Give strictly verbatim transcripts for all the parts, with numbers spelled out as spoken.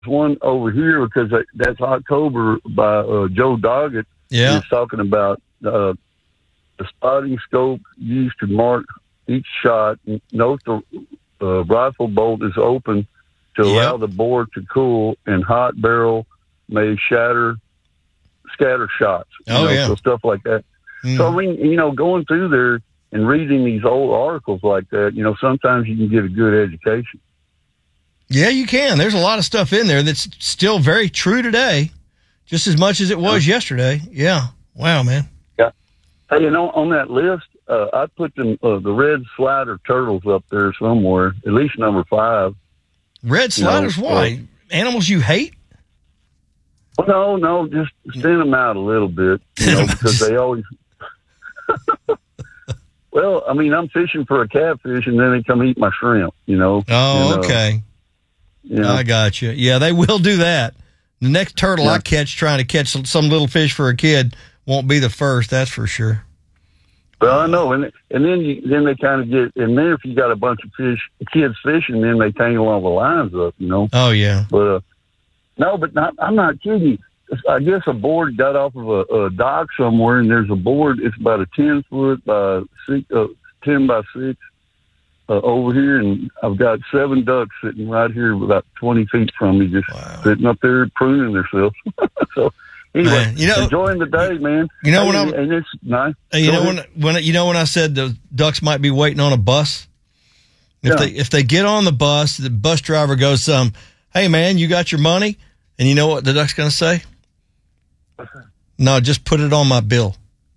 one over here because that's October by uh, Joe Doggett. Yeah. He's talking about uh, the spotting scope used to mark each shot. Note the uh, rifle bolt is open to yep. allow the bore to cool, and hot barrel may shatter, scatter shots. You oh, know, yeah. So stuff like that. Mm. So, I mean, you know, going through there and reading these old articles like that, you know, sometimes you can get a good education. Yeah, you can. There's a lot of stuff in there that's still very true today, just as much as it was yeah. yesterday. Yeah. Wow, man. Yeah. Hey, you know, on that list, uh, I put them, uh, the red slider turtles up there somewhere, at least number five. Red sliders, you know, why? Uh, Animals you hate? Well, no, no, just stand them out a little bit, you know, because they always... Well, I mean, I'm fishing for a catfish, and then they come eat my shrimp, you know. Oh, and, uh, okay. You know. I got you. Yeah, they will do that. The next turtle yeah. I catch trying to catch some, some little fish for a kid won't be the first, that's for sure. Well, I know, and and then you, then they kind of get, and then if you got a bunch of fish, kids fishing, then they tangle all the lines up, you know. Oh yeah. But uh, no, but not. I'm not kidding you. I guess a board got off of a, a dock somewhere, and there's a board. It's about a ten foot by six, uh, ten by six uh, over here, and I've got seven ducks sitting right here, about twenty feet from me, just wow. sitting up there pruning themselves. So. Anyway, man, you know, enjoying the day, man. You know when I and it's nice. You know when when you know when I said the ducks might be waiting on a bus. If yeah. they if they get on the bus, the bus driver goes, "Um, hey man, you got your money?" And you know what the duck's going to say? No, just put it on my bill.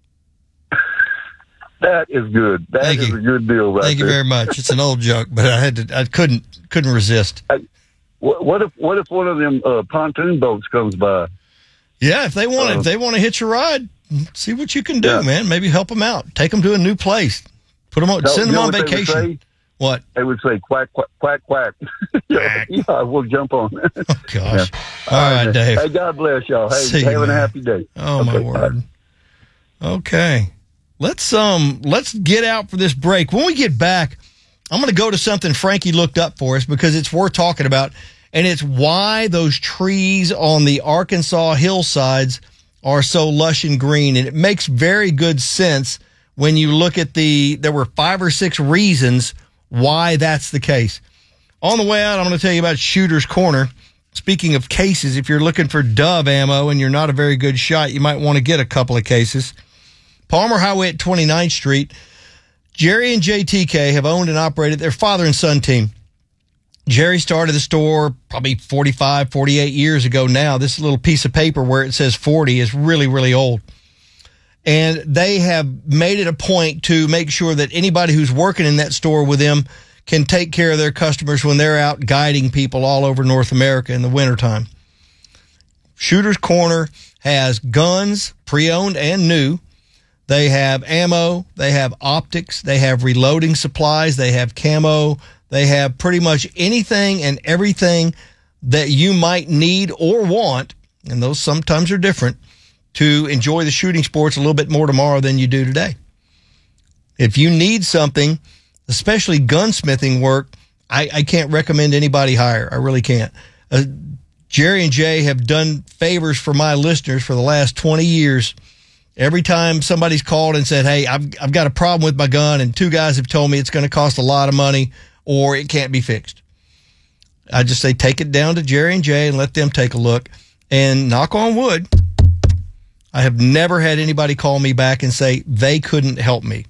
That is good. That Thank is you. a good deal, right Thank there. you very much. It's an old joke, but I had to. I couldn't couldn't resist. I, what if what if one of them uh, pontoon boats comes by? Yeah, if they want uh, if they want to hitch a ride, see what you can do, yeah. man. Maybe help them out. Take them to a new place. Put them on, no, send them on vacation. What? They would say quack, quack, quack, quack. yeah, yeah, we'll jump on. Oh, gosh. Yeah. All, All right, right, Dave. Hey, God bless y'all. Hey, see having you, a happy day. Oh, okay, my word. Bye. Okay. Let's um let's get out for this break. When we get back, I'm going to go to something Frankie looked up for us because it's worth talking about. And it's why those trees on the Arkansas hillsides are so lush and green. And it makes very good sense when you look at the, there were five or six reasons why that's the case. On the way out, I'm going to tell you about Shooter's Corner. Speaking of cases, if you're looking for dove ammo and you're not a very good shot, you might want to get a couple of cases. Palmer Highway at twenty-ninth Street. Jerry and J T K have owned and operated their father and son team. Jerry started the store probably forty-five, forty-eight years ago now. This little piece of paper where it says forty is really, really old. And they have made it a point to make sure that anybody who's working in that store with them can take care of their customers when they're out guiding people all over North America in the wintertime. Shooter's Corner has guns, pre-owned and new. They have ammo. They have optics. They have reloading supplies. They have camo. They have pretty much anything and everything that you might need or want, and those sometimes are different, to enjoy the shooting sports a little bit more tomorrow than you do today. If you need something, especially gunsmithing work, I, I can't recommend anybody higher. I really can't. Uh, Jerry and Jay have done favors for my listeners for the last twenty years. Every time somebody's called and said, hey, I've, I've got a problem with my gun, and two guys have told me it's going to cost a lot of money, or it can't be fixed. I just say take it down to Jerry and Jay and let them take a look. And knock on wood, I have never had anybody call me back and say they couldn't help me.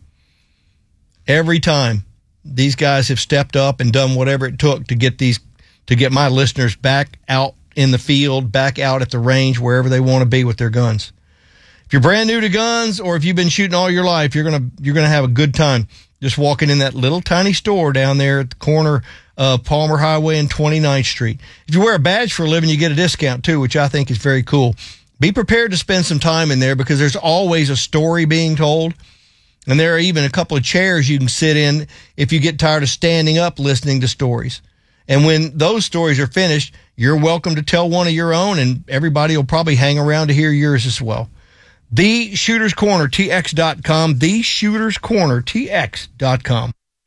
Every time these guys have stepped up and done whatever it took to get these, to get my listeners back out in the field, back out at the range, wherever they want to be with their guns. If you're brand new to guns, or if you've been shooting all your life, you're gonna you're gonna have a good time just walking in that little tiny store down there at the corner of Palmer Highway and twenty-ninth Street. If you wear a badge for a living, you get a discount too, which I think is very cool. Be prepared to spend some time in there because there's always a story being told. And there are even a couple of chairs you can sit in if you get tired of standing up listening to stories. And when those stories are finished, you're welcome to tell one of your own, and everybody will probably hang around to hear yours as well. The Shooter's Corner, T X dot com, The Shooter's Corner, T X dot com.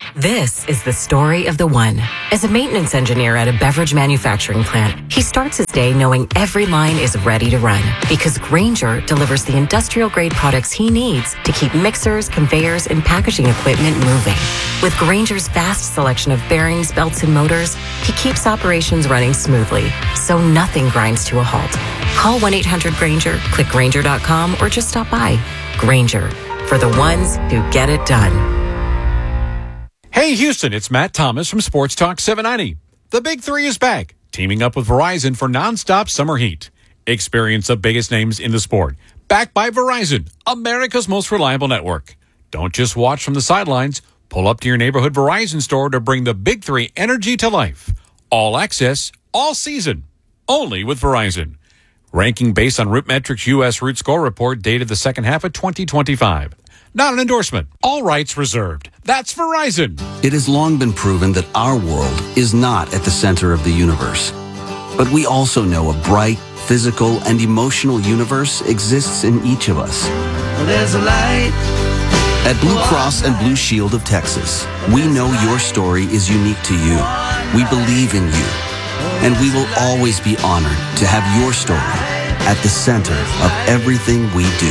This is the story of the one. As a maintenance engineer at a beverage manufacturing plant, he starts his day knowing every line is ready to run because Grainger delivers the industrial-grade products he needs to keep mixers, conveyors, and packaging equipment moving. With Grainger's vast selection of bearings, belts, and motors, he keeps operations running smoothly, so nothing grinds to a halt. Call one eight hundred Grainger, click Grainger dot com, or just stop by. Grainger, for the ones who get it done. Hey Houston, it's Matt Thomas from Sports Talk seven ninety. The Big Three is back, teaming up with Verizon for nonstop summer heat. Experience the biggest names in the sport, backed by Verizon, America's most reliable network. Don't just watch from the sidelines. Pull up to your neighborhood Verizon store to bring the Big Three energy to life. All access, all season, only with Verizon. Ranking based on RootMetrics U S Root Score Report dated the second half of twenty twenty-five. Not an endorsement. All rights reserved. That's Verizon. It has long been proven that our world is not at the center of the universe. But we also know a bright, physical, and emotional universe exists in each of us. There's a light. At Blue Cross and Blue Shield of Texas, we know your story is unique to you. We believe in you. And we will always be honored to have your story at the center of everything we do.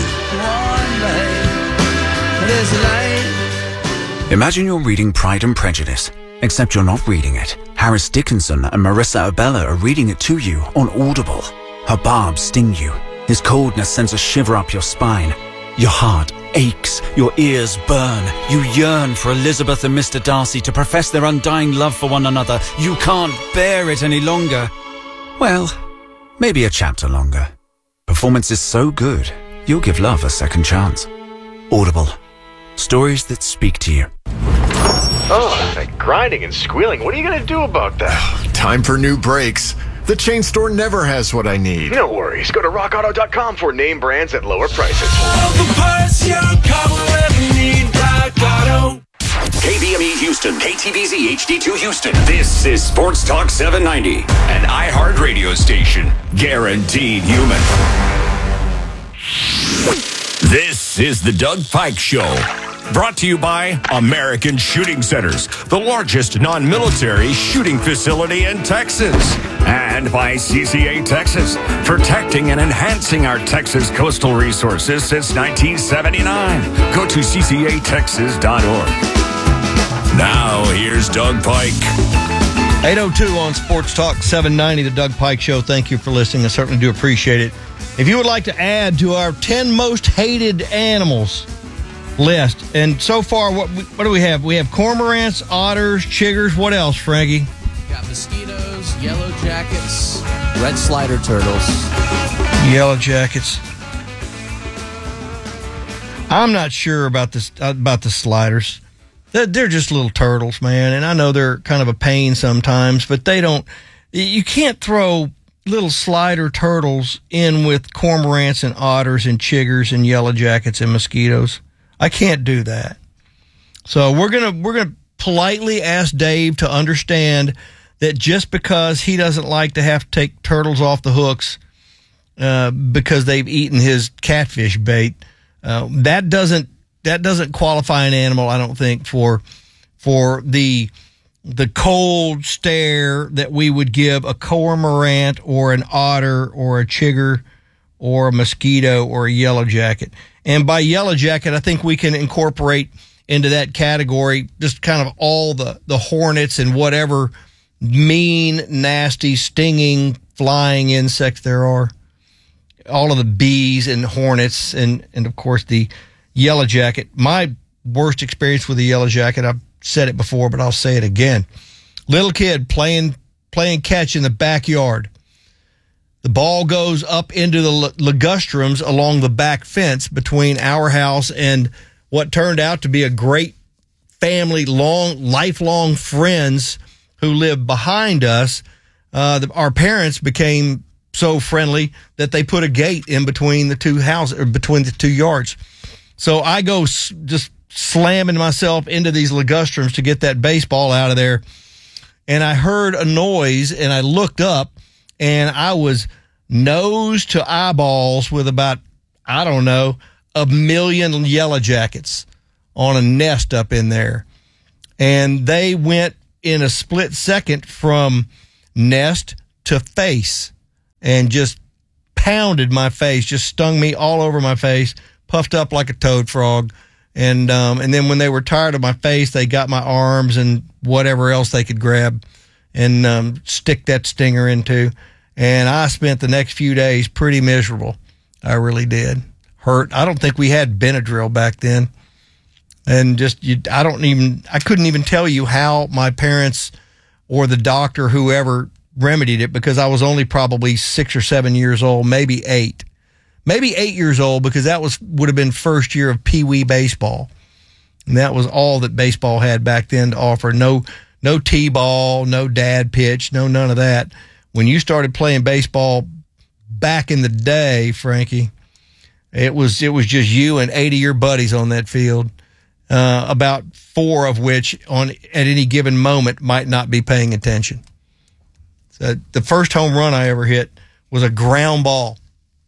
Imagine you're reading Pride and Prejudice, except you're not reading it. Harris Dickinson and Marissa Abella are reading it to you on Audible. Her barbs sting you. His coldness sends a shiver up your spine. Your heart aches, your ears burn. You yearn for Elizabeth and Mister Darcy to profess their undying love for one another. You can't bear it any longer. Well, maybe a chapter longer. Performance is so good, you'll give love a second chance. Audible. Stories that speak to you. Oh, that grinding and squealing. What are you going to do about that? Time for new brakes. The chain store never has what I need. No worries. Go to rock auto dot com for name brands at lower prices. All the parts your car will ever need, Rock Auto. K B M E Houston, K T V Z H D two Houston. This is Sports Talk seven ninety, an iHeart radio station, guaranteed human. This is the Doug Pike Show, brought to you by American Shooting Centers, the largest non-military shooting facility in Texas, and by C C A Texas, protecting and enhancing our Texas coastal resources since nineteen seventy-nine. Go to c c a texas dot org. Now, here's Doug Pike. eight oh two on Sports Talk seven ninety, the Doug Pike Show. Thank you for listening. I certainly do appreciate it. If you would like to add to our ten most hated animals list, and so far, what what do we have? We have cormorants, otters, chiggers. What else, Frankie? Got mosquitoes, yellow jackets, red slider turtles. Yellow jackets. I'm not sure about this about the sliders. They're, they're just little turtles, man, and I know they're kind of a pain sometimes, but they don't. You can't throw little slider turtles in with cormorants and otters and chiggers and yellow jackets and mosquitoes. I can't do that. So we're gonna we're gonna politely ask Dave to understand that just because he doesn't like to have to take turtles off the hooks uh, because they've eaten his catfish bait, uh, that doesn't that doesn't qualify an animal, I don't think, for for the the cold stare that we would give a cormorant or an otter or a chigger or a mosquito or a yellow jacket. And by yellow jacket, I think we can incorporate into that category just kind of all the, the hornets and whatever mean, nasty, stinging, flying insects there are. All of the bees and hornets and, and of course, the yellow jacket. My worst experience with the yellow jacket, I've said it before, but I'll say it again. Little kid playing playing catch in the backyard. The ball goes up into the ligustrums along the back fence between our house and what turned out to be a great family, long, lifelong friends who lived behind us. Uh, the, our parents became so friendly that they put a gate in between the two houses, or between the two yards. So I go s- just slamming myself into these ligustrums to get that baseball out of there. And I heard a noise and I looked up and I was nose to eyeballs with about, I don't know, a million yellow jackets on a nest up in there. And they went in a split second from nest to face and just pounded my face, just stung me all over my face, puffed up like a toad frog. And um, and then when they were tired of my face, they got my arms and whatever else they could grab and um, stick that stinger into. And I spent the next few days pretty miserable. I really did. Hurt. I don't think we had Benadryl back then. And just, you, I don't even, I couldn't even tell you how my parents or the doctor, whoever remedied it, because I was only probably six or seven years old, maybe eight. Maybe eight years old, because that was would have been first year of Pee Wee baseball. And that was all that baseball had back then to offer. No no T-ball, no dad pitch, no none of that. When you started playing baseball back in the day, Frankie, it was it was just you and eighty of your buddies on that field, uh, about four of which on at any given moment might not be paying attention. So the first home run I ever hit was a ground ball.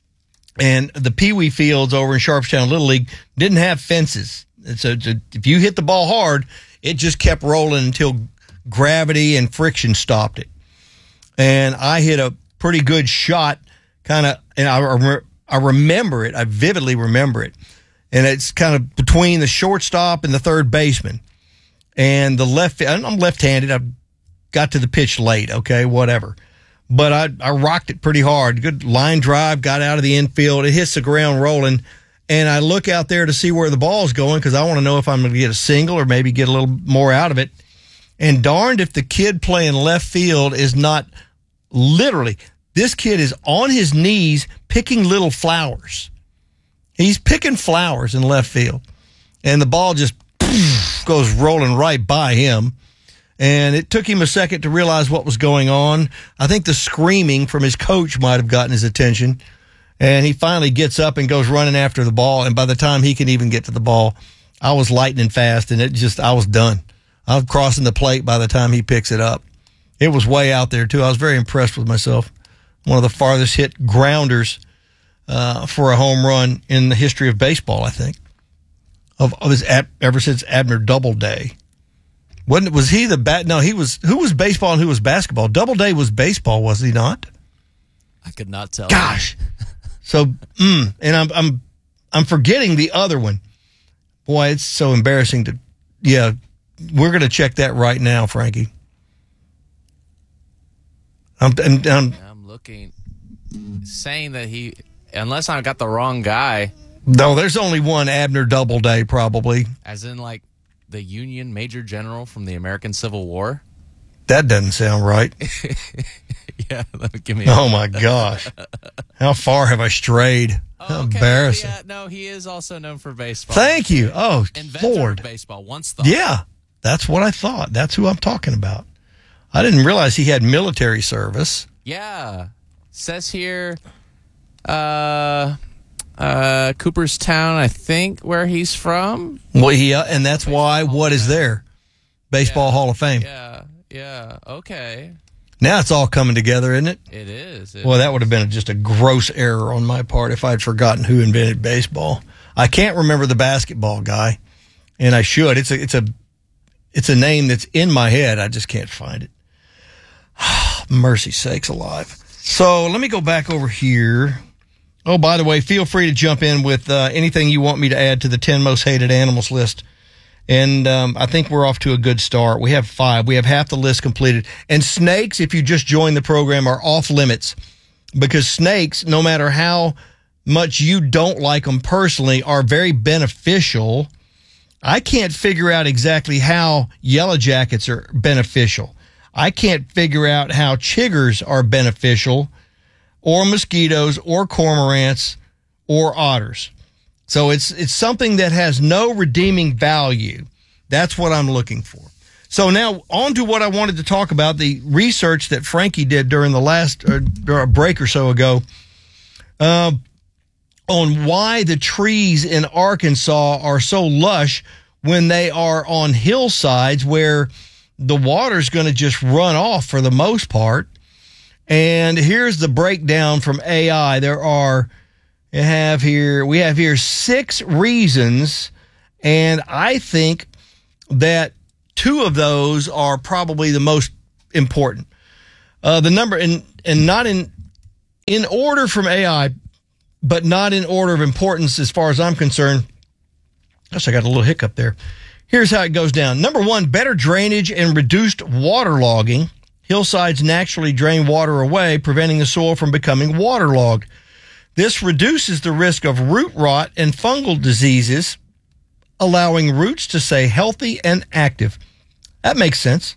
And the Pee Wee fields over in Sharpstown Little League didn't have fences. And so to, if you hit the ball hard, it just kept rolling until gravity and friction stopped it. And I hit a pretty good shot, kind of, and I, I remember it. I vividly remember it. And it's kind of between the shortstop and the third baseman. And the left, I'm left-handed. I got to the pitch late, okay, whatever. But I, I rocked it pretty hard. Good line drive, got out of the infield. It hits the ground rolling. And I look out there to see where the ball's going because I want to know if I'm going to get a single or maybe get a little more out of it. And darned if the kid playing left field is not literally, this kid is on his knees picking little flowers. He's picking flowers in left field. And the ball just goes rolling right by him. And it took him a second to realize what was going on. I think the screaming from his coach might have gotten his attention. And he finally gets up and goes running after the ball. And by the time he can even get to the ball, I was lightning fast, and it just, I was done. I was crossing the plate by the time he picks it up. It was way out there, too. I was very impressed with myself. One of the farthest hit grounders uh, for a home run in the history of baseball, I think. Of, of his, ever since Abner Doubleday. Wasn't, was he the bat? No, he was. Who was baseball and who was basketball? Doubleday was baseball, was he not? I could not tell. Gosh. So, mm, and I'm I'm I'm forgetting the other one. Boy, it's so embarrassing to. Yeah, we're going to check that right now, Frankie. I'm, I'm, I'm, I'm looking, saying that he, unless I got the wrong guy. No, there's only one Abner Doubleday, probably. As in, like, the Union Major General from the American Civil War? That doesn't sound right. Yeah, let me give me. Oh my gosh, how far have I strayed? How oh, okay. embarrassing! Yeah, no, he is also known for baseball. Thank you. Oh, Inventor Lord, of baseball. Once thought. Yeah, that's what I thought. That's who I'm talking about. I didn't realize he had military service. Yeah, says here, uh, uh, Cooperstown, I think, where he's from. Well, he uh, and that's why. What is there? Baseball yeah, Hall of Fame. Yeah, yeah, okay. Now it's all coming together, isn't it? It is. It well, is. that would have been just a gross error on my part if I'd forgotten who invented baseball. I can't remember the basketball guy, and I should. It's a, it's a, it's a name that's in my head. I just can't find it. Mercy sakes alive. So let me go back over here. Oh, by the way, feel free to jump in with uh, anything you want me to add to the ten most hated animals list. And um, I think we're off to a good start. We have five. We have half the list completed. And snakes, if you just joined the program, are off limits because snakes, no matter how much you don't like them personally, are very beneficial. I can't figure out exactly how yellow jackets are beneficial. I can't figure out how chiggers are beneficial, or mosquitoes, or cormorants, or otters. So it's it's something that has no redeeming value. That's what I'm looking for. So now on to what I wanted to talk about, the research that Frankie did during the last uh, a break or so ago uh, on why the trees in Arkansas are so lush when they are on hillsides where the water's going to just run off for the most part. And here's the breakdown from A I. There are... We have here, we have here six reasons, and I think that two of those are probably the most important. Uh, the number, and and not in in order from A I, but not in order of importance as far as I'm concerned. Gosh, I got a little hiccup there. Here's how it goes down. Number one, better drainage and reduced waterlogging. Hillsides naturally drain water away, preventing the soil from becoming waterlogged. This reduces the risk of root rot and fungal diseases, allowing roots to stay healthy and active. That makes sense.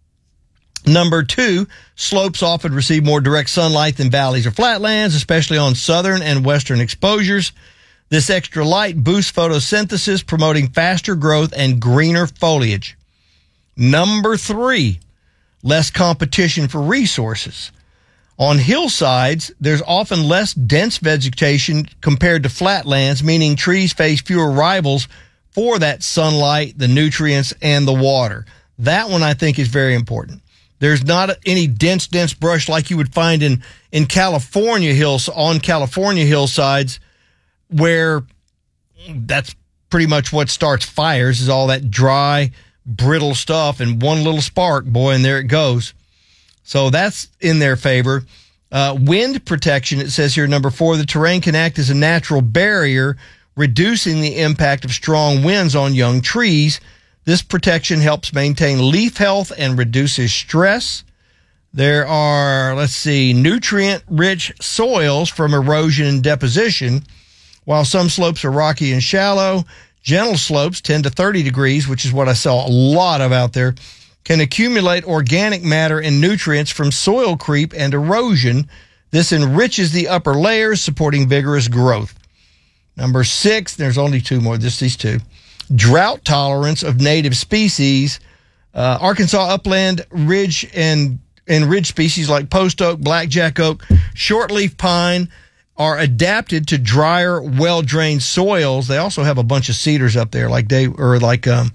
Number two, slopes often receive more direct sunlight than valleys or flatlands, especially on southern and western exposures. This extra light boosts photosynthesis, promoting faster growth and greener foliage. Number three, less competition for resources. On hillsides, there's often less dense vegetation compared to flatlands, meaning trees face fewer rivals for that sunlight, the nutrients, and the water. That one I think is very important. There's not any dense, dense brush like you would find in, in California hills, on California hillsides, where that's pretty much what starts fires, is all that dry, brittle stuff, and one little spark, boy, and there it goes. So that's in their favor. Uh, wind protection, it says here, number four, the terrain can act as a natural barrier, reducing the impact of strong winds on young trees. This protection helps maintain leaf health and reduces stress. There are, let's see, nutrient-rich soils from erosion and deposition. While some slopes are rocky and shallow, gentle slopes, ten to thirty degrees, which is what I saw a lot of out there, can accumulate organic matter and nutrients from soil creep and erosion. This enriches the upper layers, supporting vigorous growth. Number six, there's only two more, just these two. Drought tolerance of native species. Uh, Arkansas upland ridge and, and ridge species like post oak, blackjack oak, shortleaf pine are adapted to drier, well-drained soils. They also have a bunch of cedars up there, like they or like um.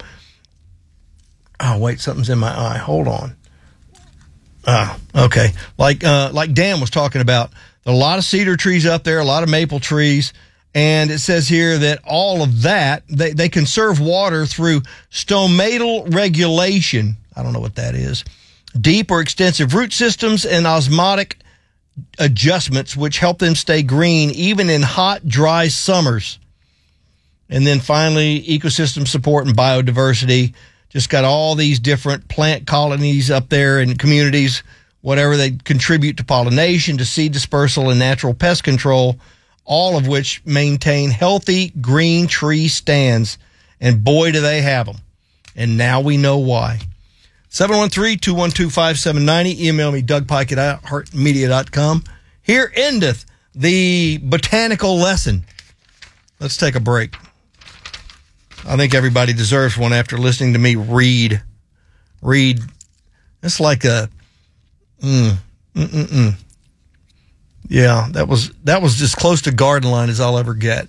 Oh wait, something's in my eye. Hold on. Ah, okay. Like uh, like Dan was talking about, there are a lot of cedar trees up there, a lot of maple trees. And it says here that all of that, they, they conserve water through stomatal regulation. I don't know what that is. Deep or extensive root systems and osmotic adjustments, which help them stay green even in hot, dry summers. And then finally, ecosystem support and biodiversity. Just got all these different plant colonies up there and communities, whatever they contribute to pollination, to seed dispersal, and natural pest control, all of which maintain healthy green tree stands. And boy, do they have them. And now we know why. seven one three, two one two, five seven nine zero. Email me, Doug Pike at heart media dot com. Here endeth the botanical lesson. Let's take a break. I think everybody deserves one after listening to me read. Read. It's like a... Mm, mm, mm, mm. Yeah, that was that was as close to garden line as I'll ever get.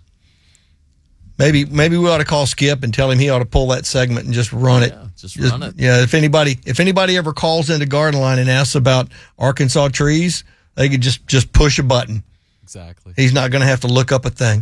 Maybe maybe we ought to call Skip and tell him he ought to pull that segment and just run it. Yeah, just, just run it. Yeah, if anybody if anybody ever calls into garden line and asks about Arkansas trees, they could just just push a button. Exactly. He's not going to have to look up a thing.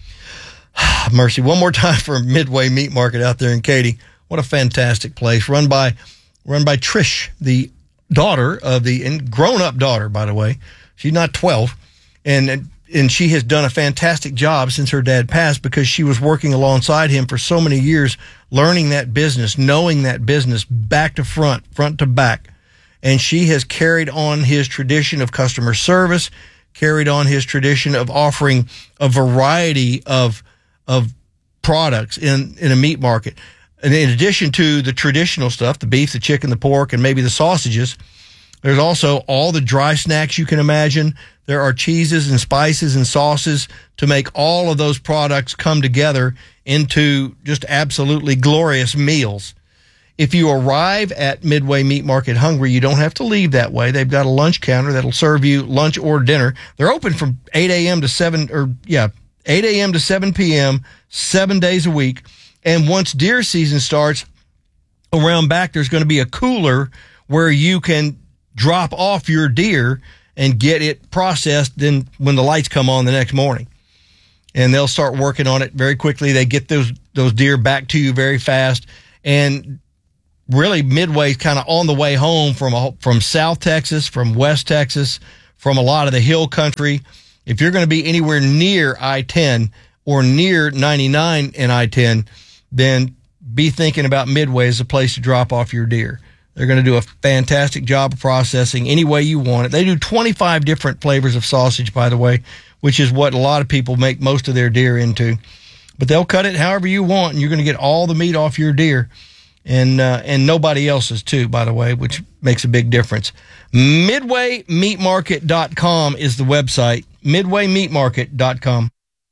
Mercy. One more time for Midway Meat Market out there in Katy. What a fantastic place. Run by run by Trish, the daughter of the and grown up daughter, by the way. She's not twelve, and and she has done a fantastic job since her dad passed, because she was working alongside him for so many years, learning that business, knowing that business back to front, front to back. And she has carried on his tradition of customer service, carried on his tradition of offering a variety of of products in, in a meat market. And in addition to the traditional stuff, the beef, the chicken, the pork, and maybe the sausages, there's also all the dry snacks you can imagine. There are cheeses and spices and sauces to make all of those products come together into just absolutely glorious meals. If you arrive at Midway Meat Market hungry, you don't have to leave that way. They've got a lunch counter that'll serve you lunch or dinner. They're open from eight a.m. to seven, or yeah, eight a.m. to seven p.m., seven days a week. And once deer season starts, around back, there's going to be a cooler where you can drop off your deer and get it processed then when the lights come on the next morning. And they'll start working on it very quickly. They get those those deer back to you very fast. And really Midway kind of on the way home from a, from South Texas, from West Texas, from a lot of the hill country. If you're going to be anywhere near I ten or near ninety-nine and I ten, then be thinking about Midway as a place to drop off your deer. They're going to do a fantastic job of processing any way you want it. They do twenty-five different flavors of sausage, by the way, which is what a lot of people make most of their deer into. But they'll cut it however you want, and you're going to get all the meat off your deer, and uh, and nobody else's too, by the way, which makes a big difference. midway meat market dot com is the website, midway meat market dot com.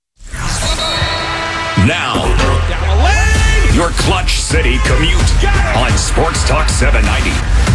Now, your Clutch City commute on Sports Talk seven ninety.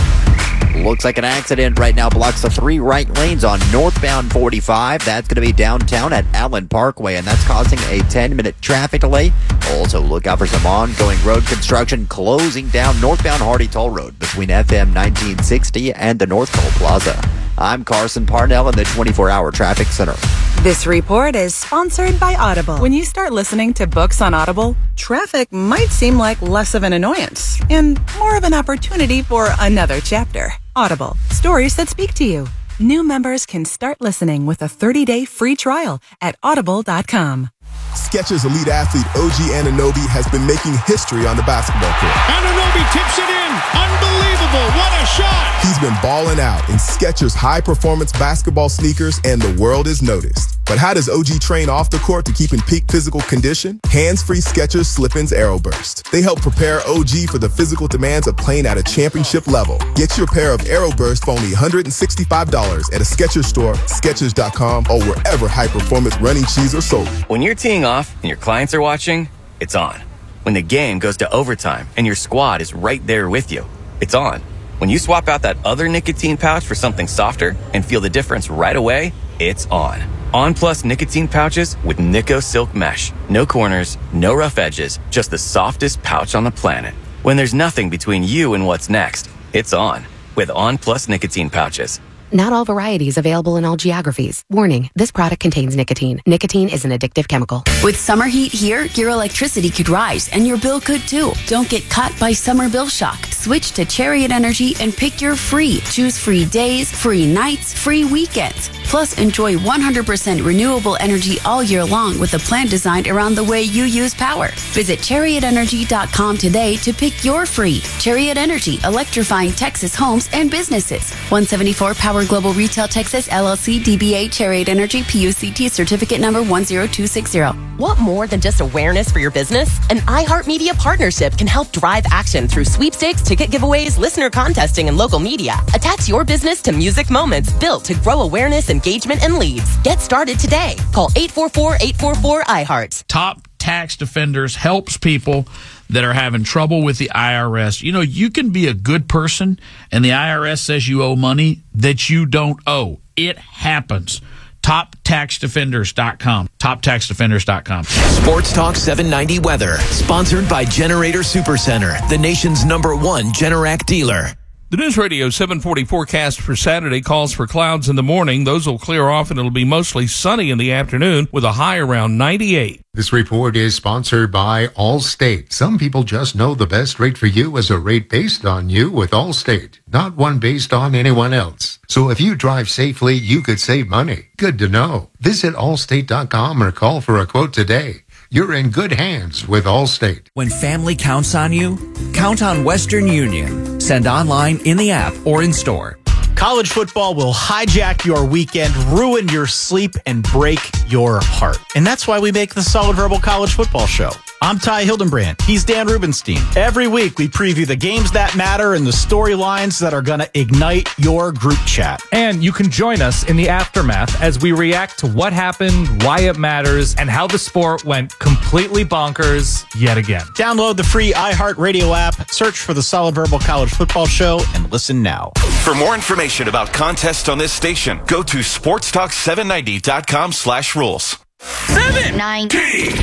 Looks like an accident right now blocks the three right lanes on northbound forty-five. That's going to be downtown at Allen Parkway, and that's causing a ten-minute traffic delay. Also, look out for some ongoing road construction closing down northbound Hardy Toll Road between F M nineteen sixty and the North Toll Plaza. I'm Carson Parnell in the twenty-four hour Traffic Center. This report is sponsored by Audible. When you start listening to books on Audible, traffic might seem like less of an annoyance and more of an opportunity for another chapter. Audible, stories that speak to you. New members can start listening with a thirty day free trial at audible dot com. Skechers elite athlete O G Anunoby has been making history on the basketball court. Anunoby tips it in. Unbelievable. What a shot. He's been balling out in Skechers high-performance basketball sneakers, and the world is noticed. But how does O G train off the court to keep in peak physical condition? Hands-free Skechers Slip-ins AeroBurst. They help prepare O G for the physical demands of playing at a championship level. Get your pair of AeroBurst for only one hundred sixty-five dollars at a Skechers store, Skechers dot com, or wherever high-performance running shoes are sold. When you're teeing off and your clients are watching, it's on. When the game goes to overtime and your squad is right there with you, it's on. When you swap out that other nicotine pouch for something softer and feel the difference right away, it's on. On Plus nicotine pouches with Nico Silk Mesh. No corners, no rough edges, just the softest pouch on the planet. When there's nothing between you and what's next, it's on with On Plus nicotine pouches. Not all varieties available in all geographies. Warning, this product contains nicotine. Nicotine is an addictive chemical. With summer heat here, your electricity could rise and your bill could too. Don't get caught by summer bill shock. Switch to Chariot Energy and pick your free. Choose free days, free nights, free weekends. Plus, enjoy one hundred percent renewable energy all year long with a plan designed around the way you use power. Visit chariot energy dot com today to pick your free. Chariot Energy, electrifying Texas homes and businesses. one seventy-four Power Global Retail Texas, L L C, D B A, Chariot Energy, P U C T, certificate number one zero two six zero. Want more than just awareness for your business? An iHeartMedia partnership can help drive action through sweepstakes, ticket giveaways, listener contesting, and local media. Attach your business to music moments built to grow awareness, engagement, and leads. Get started today. Call eight four four, eight four four, I heart. Top Tax Defenders helps people that are having trouble with the I R S. You know, you can be a good person and the I R S says you owe money that you don't owe. It happens. top tax defenders dot com. top tax defenders dot com. Sports Talk seven ninety weather, sponsored by Generator Supercenter, the nation's number one Generac dealer. The News Radio seven forty forecast for Saturday calls for clouds in the morning. Those will clear off and it'll be mostly sunny in the afternoon with a high around ninety-eight. This report is sponsored by Allstate. Some people just know the best rate for you is a rate based on you with Allstate, not one based on anyone else. So if you drive safely, you could save money. Good to know. Visit allstate dot com or call for a quote today. You're in good hands with Allstate. When family counts on you, count on Western Union. Send online, in the app, or in store. College football will hijack your weekend, ruin your sleep, and break your heart. And that's why we make the Solid Verbal College Football Show. I'm Ty Hildenbrand. He's Dan Rubenstein. Every week, we preview the games that matter and the storylines that are going to ignite your group chat. And you can join us in the aftermath as we react to what happened, why it matters, and how the sport went completely bonkers yet again. Download the free iHeartRadio app, search for the Solid Verbal College Football Show, and listen now. For more information about contests on this station, go to sports talk seven ninety dot com slash rules. Seven ninety.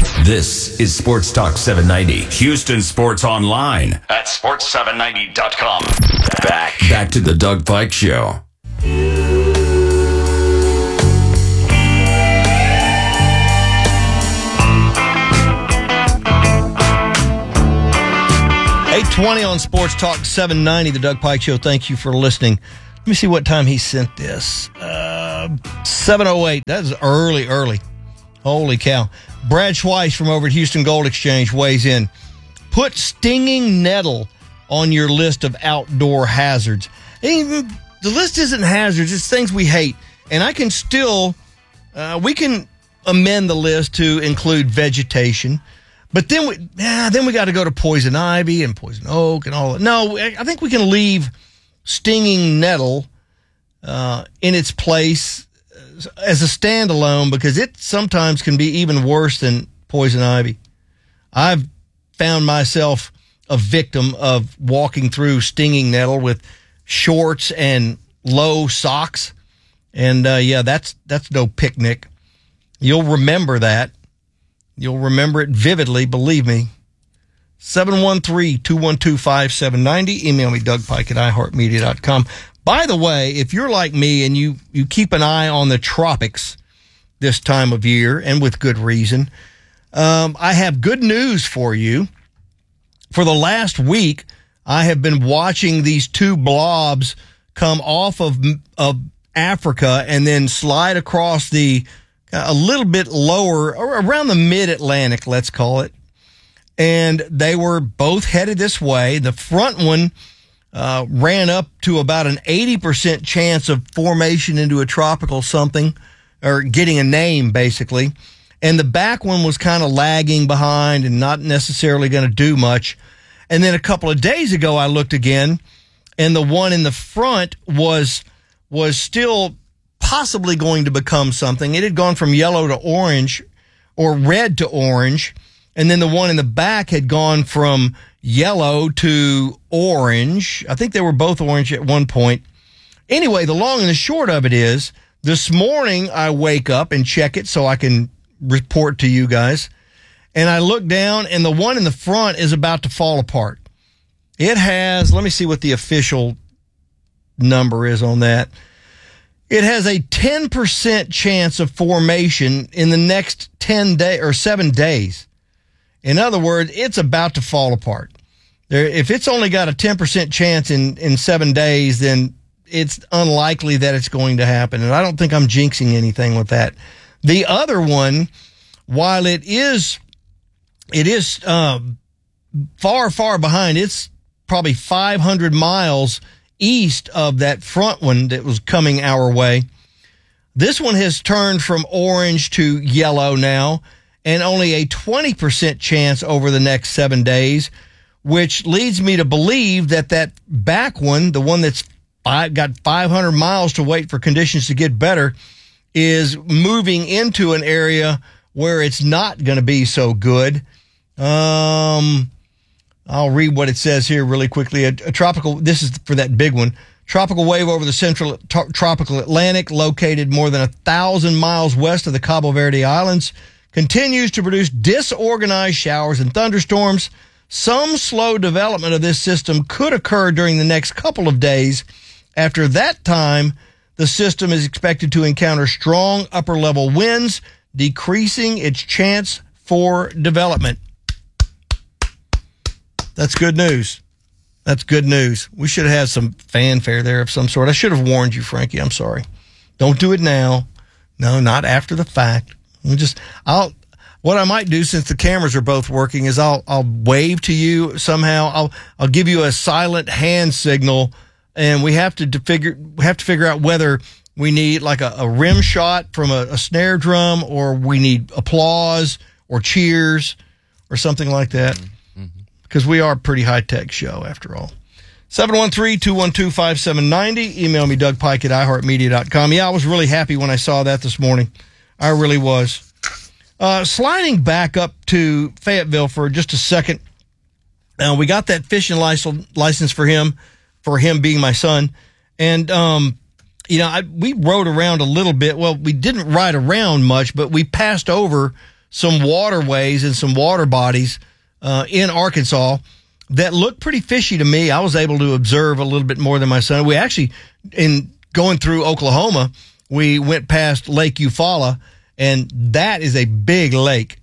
This is Sports Talk seven ninety. Houston Sports Online at sports seven ninety dot com. Back, back to the Doug Pike Show. eight twenty on Sports Talk seven ninety, the Doug Pike Show. Thank you for listening. Let me see what time he sent this. Uh, seven oh eight. That is early, early. Holy cow. Brad Schweiss from over at Houston Gold Exchange weighs in. Put stinging nettle on your list of outdoor hazards. And the list isn't hazards, it's things we hate. And I can still, uh, we can amend the list to include vegetation. But then we, yeah, then we got to go to poison ivy and poison oak and all that. No, I think we can leave stinging nettle uh, in its place as a standalone because it sometimes can be even worse than poison ivy. I've found myself a victim of walking through stinging nettle with shorts and low socks. And uh, yeah, that's that's no picnic. You'll remember that. You'll remember it vividly, believe me. seven one three, two one two, five seven nine zero. Email me, Doug Pike at i heart media dot com. By the way, if you're like me and you, you keep an eye on the tropics this time of year, and with good reason, um, I have good news for you. For the last week, I have been watching these two blobs come off of, of Africa and then slide across the a little bit lower, around the mid-Atlantic, let's call it. And they were both headed this way. The front one uh, ran up to about an eighty percent chance of formation into a tropical something, or getting a name, basically. And the back one was kind of lagging behind and not necessarily going to do much. And then a couple of days ago, I looked again, and the one in the front was was still possibly going to become something. It had gone from yellow to orange, or red to orange, and then the one in the back had gone from yellow to orange. I think they were both orange at one point. Anyway, the long and the short of it is, this morning I wake up and check it so I can report to you guys, and I look down, and the one in the front is about to fall apart. It has, let me see what the official number is on that. It has a ten percent chance of formation in the next ten day or seven days. In other words, it's about to fall apart. There, if it's only got a ten percent chance in, in seven days, then it's unlikely that it's going to happen. And I don't think I'm jinxing anything with that. The other one, while it is, it is, um, far, far behind, it's probably five hundred miles east of that front one that was coming our way. This one has turned from orange to yellow now, and only a twenty percent chance over the next seven days, which leads me to believe that that back one, the one that's five, got five hundred miles to wait for conditions to get better, is moving into an area where it's not going to be so good. Um... I'll read what it says here really quickly. A, a tropical, this is for that big one. Tropical wave over the central t- tropical Atlantic, located more than a thousand miles west of the Cabo Verde Islands, continues to produce disorganized showers and thunderstorms. Some slow development of this system could occur during the next couple of days. After that time, the system is expected to encounter strong upper level winds, decreasing its chance for development. That's good news. That's good news. We should have had some fanfare there of some sort. I should have warned you, Frankie. I'm sorry. Don't do it now. No, not after the fact. We just, I'll, what I might do, since the cameras are both working, is I'll, I'll wave to you somehow. I'll, I'll give you a silent hand signal, and we have to, to figure, we have to figure out whether we need like a, a rim shot from a, a snare drum, or we need applause or cheers or something like that. Because we are a pretty high-tech show, after all. seven one three, two one two, five seven nine zero. Email me, Doug Pike at i heart media dot com. Yeah, I was really happy when I saw that this morning. I really was. Uh, sliding back up to Fayetteville for just a second. Uh, we got that fishing license, license for him, for him being my son. And, um, you know, I, we rode around a little bit. Well, we didn't ride around much, but we passed over some waterways and some water bodies Uh, in Arkansas that looked pretty fishy to me. I was able to observe a little bit more than my son. We actually, in going through Oklahoma, we went past Lake Eufaula, and that is a big lake.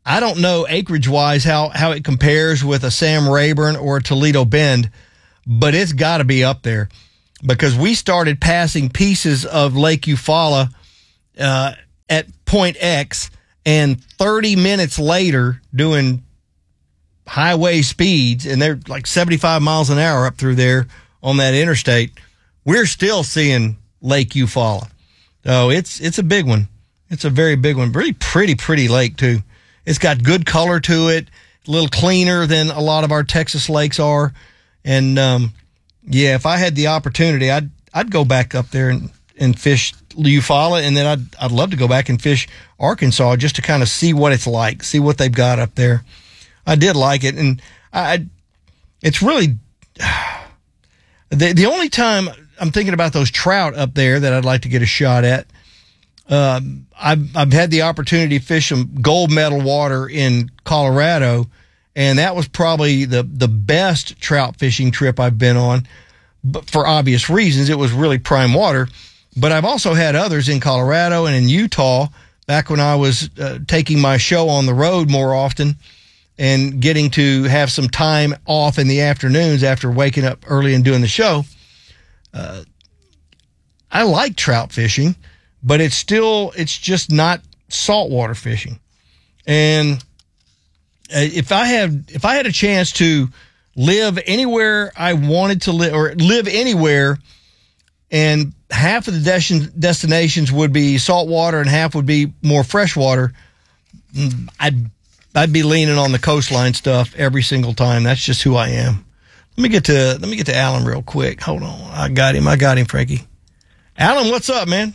I don't know acreage-wise how, how it compares with a Sam Rayburn or a Toledo Bend, but it's got to be up there because we started passing pieces of Lake Eufaula uh, at Point X, and thirty minutes later doing highway speeds, and they're like seventy-five miles an hour up through there on that interstate, we're still seeing Lake Eufaula. So it's it's a big one. It's a very big one. Really pretty, pretty lake, too. It's got good color to it, a little cleaner than a lot of our Texas lakes are. And, um, yeah, if I had the opportunity, I'd I'd go back up there and, and fish Eufaula, and then I'd, I'd love to go back and fish Arkansas just to kind of see what it's like, see what they've got up there. I did like it, and I, it's really the the only time I'm thinking about those trout up there that I'd like to get a shot at. Um, I've I've had the opportunity to fish some gold medal water in Colorado, and that was probably the the best trout fishing trip I've been on. But for obvious reasons, it was really prime water. But I've also had others in Colorado and in Utah back when I was uh, taking my show on the road more often and getting to have some time off in the afternoons after waking up early and doing the show. Uh, I like trout fishing, but it's still, it's just not saltwater fishing. And if I had, if I had a chance to live anywhere I wanted to live, or live anywhere, and half of the des- destinations would be saltwater and half would be more freshwater, I'd I'd be leaning on the coastline stuff every single time. That's just who I am. Let me get to let me get to Alan real quick. Hold on, I got him. I got him, Frankie. Alan, what's up, man?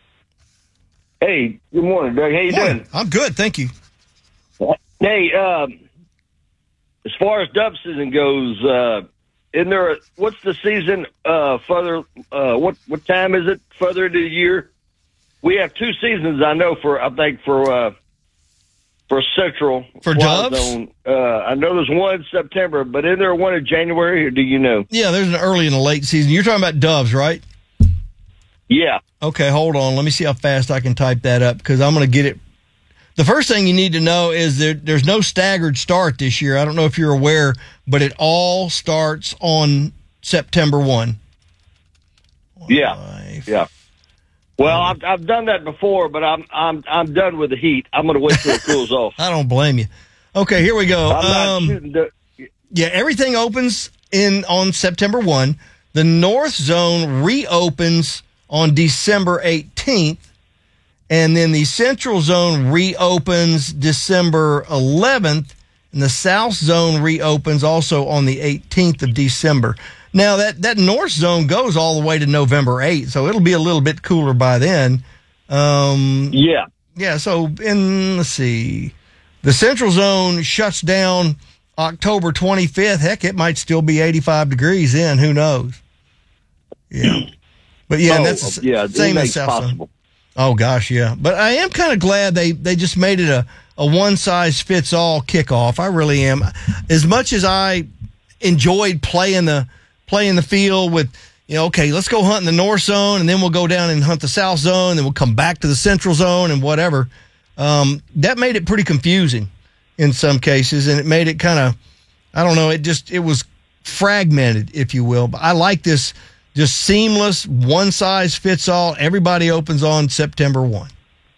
Hey, good morning, Doug. How you Morning. doing? I'm good, thank you. Hey, um, as far as dove season goes, uh, isn't there a, what's the season uh, further? Uh, what what time is it further into the year? We have two seasons, I know, for I think for. Uh, For Central. For doves? Zone. Uh, I know there's one in September, but is there one in January, or do you know? Yeah, there's an early and a late season. You're talking about doves, right? Yeah. Okay, hold on. Let me see how fast I can type that up because I'm going to get it. The first thing you need to know is that there's no staggered start this year. I don't know if you're aware, but it all starts on September first. Yeah. Life. Yeah. Well, I've I've done that before, but I'm I'm I'm done with the heat. I'm going to wait till it cools off. I don't blame you. Okay, here we go. I'm not um, shooting the, yeah, everything opens in on September first. The North Zone reopens on December eighteenth, and then the Central Zone reopens December eleventh, and the South Zone reopens also on the eighteenth of December. Now, that, that North Zone goes all the way to November eighth, so it'll be a little bit cooler by then. Um, yeah. Yeah, so in, let's see, the Central Zone shuts down October twenty-fifth. Heck, it might still be eighty-five degrees then. Who knows? Yeah. But, yeah, oh, that's the yeah, same as South Zone. Oh, gosh, yeah. But I am kind of glad they, they just made it a, a one-size-fits-all kickoff. I really am. As much as I enjoyed playing the playing the field with, you know, okay, let's go hunt in the North Zone, and then we'll go down and hunt the South Zone, and then we'll come back to the Central Zone and whatever. Um, that made it pretty confusing in some cases, and it made it kind of, I don't know, it just, it was fragmented, if you will. But I like this just seamless, one-size-fits-all. Everybody opens on September first.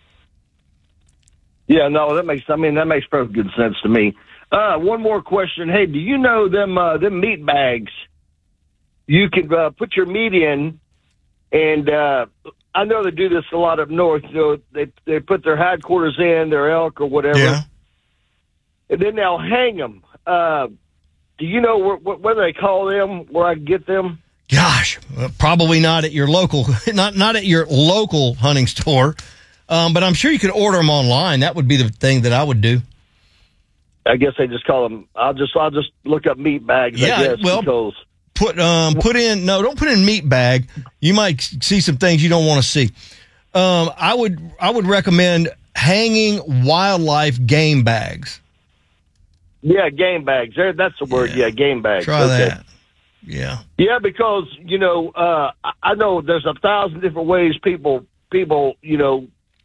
Yeah, no, that makes, I mean, that makes perfect good sense to me. Uh, one more question. Hey, do you know them, uh, them meat bags? You can uh, put your meat in, and uh, I know they do this a lot up north. You know, they they put their hindquarters in, their elk or whatever, yeah. and then they'll hang them. Uh, do you know where, what do they call them? Where I can get them? Gosh, well, probably not at your local, not not at your local hunting store, um, but I'm sure you could order them online. That would be the thing that I would do. I guess they just call them. I'll just I'll just look up meat bags. Yeah, I guess, well. Because Put um put in no don't put in meat bag. You might see some things you don't want to see. Um, I would I would recommend hanging wildlife game bags. Yeah, game bags. There, that's the word. Yeah, yeah game bags. Try okay. that. Yeah. Yeah, because you know uh, I know there's a thousand different ways people people you know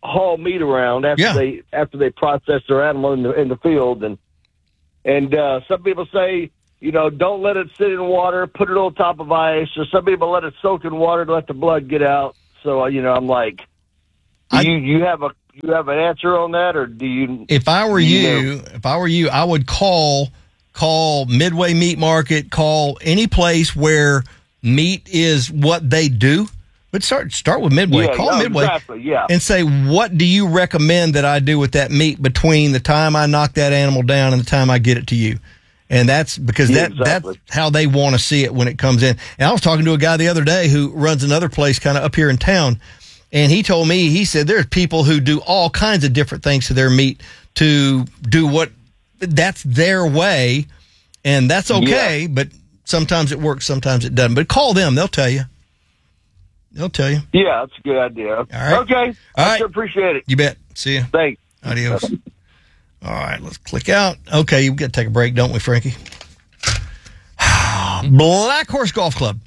haul meat around after Yeah. they after they process their animal in the in the field, and and uh, some people say, you know, don't let it sit in water, put it on top of ice, or some people let it soak in water to let the blood get out. So uh, you know, I'm like, do I- you you have a you have an answer on that, or do you? If I were do you, know? if I were you, I would call call Midway Meat Market, call any place where meat is what they do. But start start with Midway. Yeah, call no, Midway exactly, yeah. and say, what do you recommend that I do with that meat between the time I knock that animal down and the time I get it to you? And that's because Yeah, that exactly. that's how they want to see it when it comes in. And I was talking to a guy the other day who runs another place kind of up here in town, and he told me, he said there's people who do all kinds of different things to their meat to do what that's their way, and that's okay, Yeah. but sometimes it works, sometimes it doesn't. But call them, they'll tell you. They'll tell you. Yeah, that's a good idea. All right. Okay. All I right. sure appreciate it. You bet. See you. Thanks. Adios. All right, let's click out. Okay, you've got to take a break, don't we, Frankie? Black Horse Golf Club.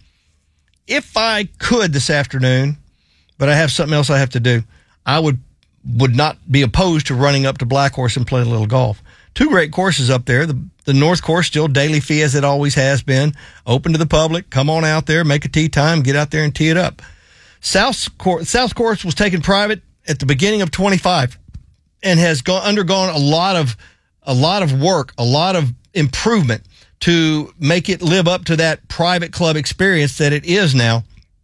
If I could this afternoon, but I have something else I have to do, I would would not be opposed to running up to Black Horse and playing a little golf. Two great courses up there. The the North Course, still daily fee as it always has been, open to the public. Come on out there, make a tee time, get out there and tee it up. South Course, South Course was taken private at the beginning of twenty-five and has gone, undergone a lot of a lot of work, a lot of improvement to make it live up to that private club experience that it is now.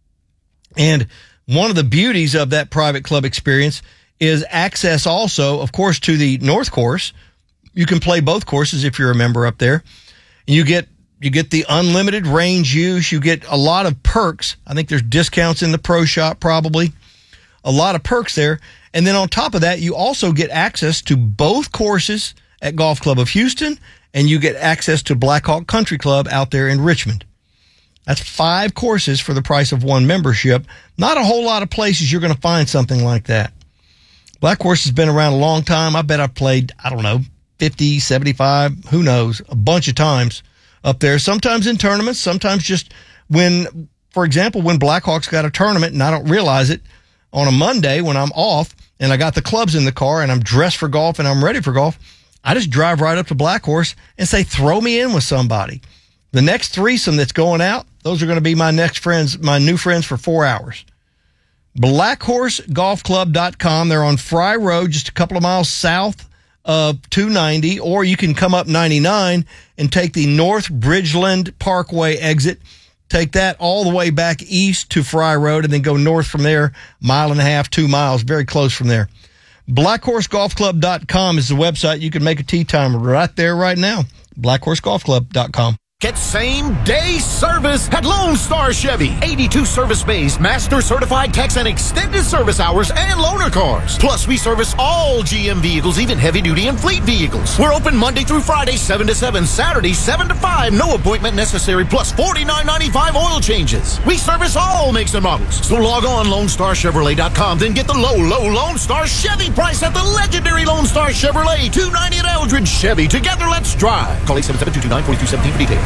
And one of the beauties of that private club experience is access also, of course, to the North Course. You can play both courses if you're a member up there. You get you get the unlimited range use. You get a lot of perks. I think there's discounts in the pro shop probably. A lot of perks there. And then on top of that, you also get access to both courses at Golf Club of Houston, and you get access to Blackhawk Country Club out there in Richmond. That's five courses for the price of one membership. Not a whole lot of places you're going to find something like that. Black Horse has been around a long time. I bet I've played, I don't know, fifty, seventy-five, who knows, a bunch of times up there. Sometimes in tournaments, sometimes just when, for example, when Blackhawks got a tournament and I don't realize it, on a Monday when I'm off and I got the clubs in the car and I'm dressed for golf and I'm ready for golf, I just drive right up to Black Horse and say, throw me in with somebody. The next threesome that's going out, those are going to be my next friends, my new friends for four hours. black horse golf club dot com. They're on Fry Road, just a couple of miles south of two ninety, or you can come up ninety-nine and take the North Bridgeland Parkway exit. Take that all the way back east to Fry Road and then go north from there, mile and a half, two miles, very close from there. black horse golf club dot com is the website. You can make a tee time right there, right now. black horse golf club dot com. Get same-day service at Lone Star Chevy. eighty-two service bays, master certified techs, and extended service hours and loaner cars. Plus, we service all G M vehicles, even heavy-duty and fleet vehicles. We're open Monday through Friday, seven to seven, Saturday, seven to five. No appointment necessary, plus forty-nine ninety-five oil changes. We service all makes and models. So log on lone star chevrolet dot com, then get the low, low Lone Star Chevy price at the legendary Lone Star Chevrolet, two ninety at Eldridge Chevy. Together, let's drive. Call eight seven seven, two two nine, four two one seven for details.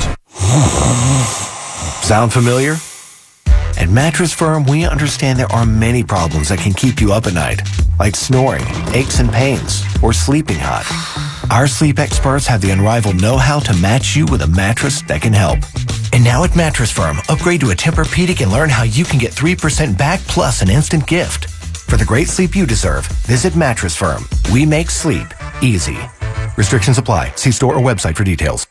Sound familiar? At Mattress Firm, we understand there are many problems that can keep you up at night, like snoring, aches and pains, or sleeping hot. Our sleep experts have the unrivaled know-how to match you with a mattress that can help. And now at Mattress Firm, upgrade to a Tempur-Pedic and learn how you can get three percent back plus an instant gift. For the great sleep you deserve, visit Mattress Firm. We make sleep easy. Restrictions apply. See store or website for details.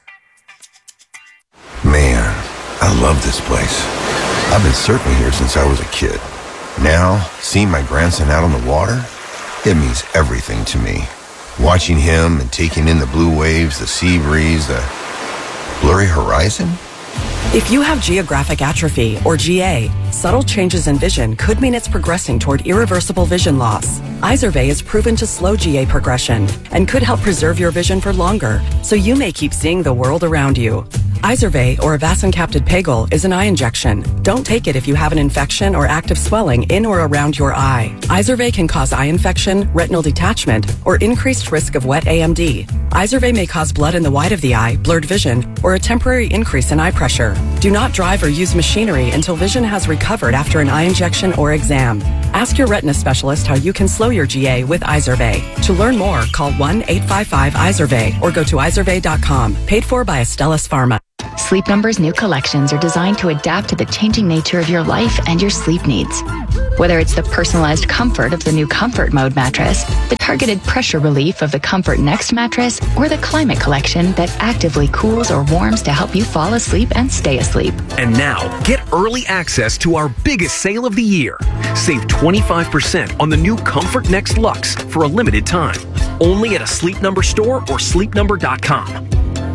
Man, I love this place. I've been surfing here since I was a kid. Now, seeing my grandson out on the water, it means everything to me. Watching him and taking in the blue waves, the sea breeze, the blurry horizon. If you have geographic atrophy, or G A, subtle changes in vision could mean it's progressing toward irreversible vision loss. Izervay is proven to slow G A progression and could help preserve your vision for longer, so you may keep seeing the world around you. Izervay, or avacincaptad pegol, is an eye injection. Don't take it if you have an infection or active swelling in or around your eye. Izervay can cause eye infection, retinal detachment, or increased risk of wet A M D. Izervay may cause blood in the white of the eye, blurred vision, or a temporary increase in eye pressure. Do not drive or use machinery until vision has recovered after an eye injection or exam. Ask your retina specialist how you can slow your G A with Izervay. To learn more, call one eight five five Izervay or go to izervay dot com. Paid for by Astellas Pharma. Sleep Number's new collections are designed to adapt to the changing nature of your life and your sleep needs. Whether it's the personalized comfort of the new Comfort Mode mattress, the targeted pressure relief of the Comfort Next mattress, or the Climate Collection that actively cools or warms to help you fall asleep and stay asleep. And now, get early access to our biggest sale of the year. Save twenty-five percent on the new Comfort Next Luxe for a limited time. Only at a Sleep Number store or sleep number dot com.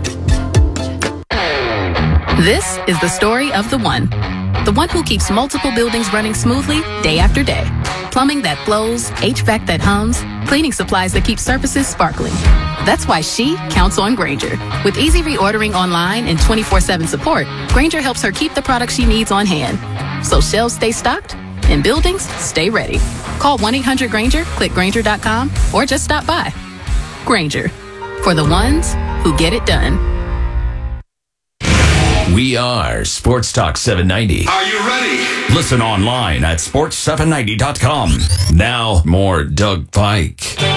This is the story of the one. The one who keeps multiple buildings running smoothly day after day. Plumbing that flows, H V A C that hums, cleaning supplies that keep surfaces sparkling. That's why she counts on Grainger. With easy reordering online and twenty-four seven support, Grainger helps her keep the products she needs on hand. So shelves stay stocked and buildings stay ready. Call one eight hundred Grainger, click Grainger dot com, or just stop by. Grainger, for the ones who get it done. We are Sports Talk seven ninety. Are you ready? Listen online at sports seven ninety dot com. Now, more Doug Pike.